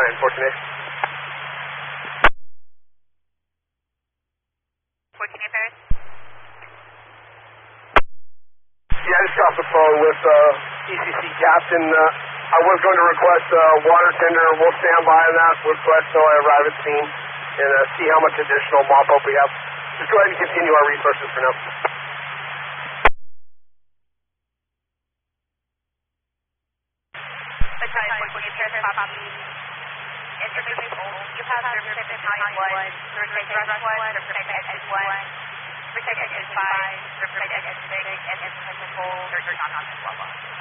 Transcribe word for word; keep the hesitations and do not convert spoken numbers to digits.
nine, fourteen eight. fourteen eight, Paris? Yeah, I just got off the phone with uh, E C C Captain. Uh, I was going to request a uh, water tender. We'll stand by on that request until I arrive at scene and uh, see how much additional mop up we have. Just go ahead and continue our resources for now. You have service at nine one, service at rush one, service at exit one, service at exit five, service at exit six, and service at full, or not on this level.